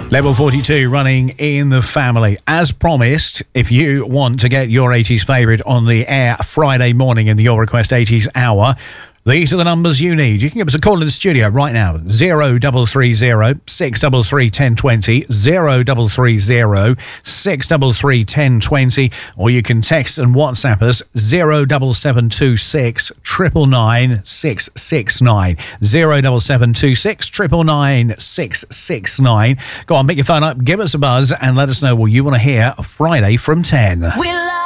Level 42 running in the family. As promised, if you want to get your 80s favourite on the air Friday morning in the Your Request 80s hour, these are the numbers you need. You can give us a call in the studio right now. 0330 633 1020, 0330 633 1020, or you can text and WhatsApp us 07726 999 669, 07726 999 669. Go on, pick your phone up, give us a buzz, and let us know what you want to hear Friday from 10.